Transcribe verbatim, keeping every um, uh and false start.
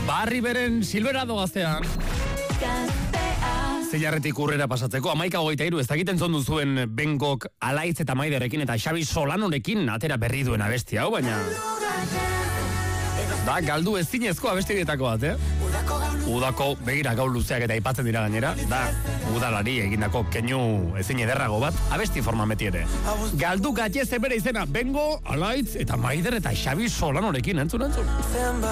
Barri beren Silverado gaztean. Zeilarretik urrera pasatzeko, amaika hogeita iru, ez dakiten zondu zuen Bengok Alaitz eta Maiderekin eta Xabi Solanorekin atera berri duen abesti hau, baina... Da, galdu ez zinezko abesti dietako bat, eh? Udako begira gau luzeak eta aipatzen dira gainera, da, udalari egindako keinu ezin ederrago bat, abesti forman beti ere. Galdu gatxe bere izena, Bengo, Alaitz eta Maider eta Xabi Solanorekin, entzun, entzun.